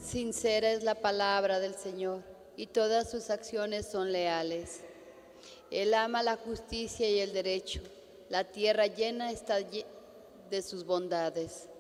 Sincera es la palabra del Señor, y todas sus acciones son leales. Él ama la justicia y el derecho. La tierra llena está de sus bondades.